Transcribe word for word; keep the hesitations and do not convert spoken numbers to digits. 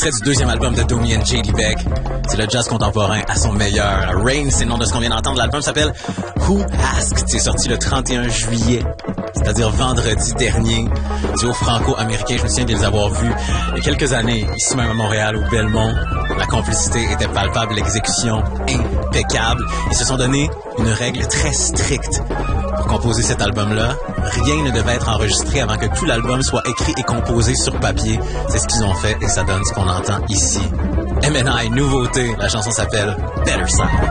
extrait du deuxième album de Domi and J D Beck. C'est le jazz contemporain à son meilleur. Rain, c'est le nom de ce qu'on vient d'entendre. L'album s'appelle Who Asked. C'est sorti le trente et un juillet, c'est-à-dire vendredi dernier. Duo franco-américain, je me souviens de les avoir vus il y a quelques années, ici même à Montréal, au Belmont. La complicité était palpable, l'exécution impeccable. Ils se sont donné une règle très stricte pour composer cet album-là. Rien ne devait être enregistré avant que tout l'album soit écrit et composé sur papier. C'est ce qu'ils ont fait et ça donne ce qu'on entend ici. M N I, nouveauté. La chanson s'appelle Better Side.